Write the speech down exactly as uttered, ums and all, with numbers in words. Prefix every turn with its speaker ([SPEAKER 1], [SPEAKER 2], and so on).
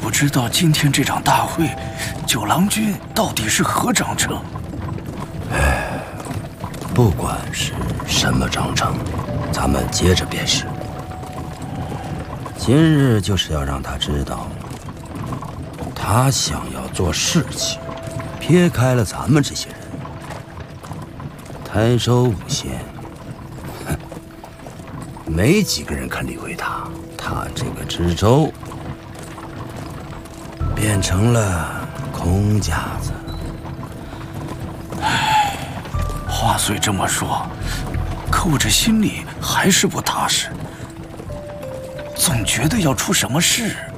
[SPEAKER 1] 不知道今天这场大会，九郎君到底是何章程？
[SPEAKER 2] 哎，不管是什么章程，咱们接着便是。今日就是要让他知道，他想要做事情，撇开了咱们这些人，台州五县，哼，没几个人肯理会他。他这个知州变成了空架子。
[SPEAKER 1] 唉，话虽这么说，可我这心里还是不踏实，总觉得要出什么事。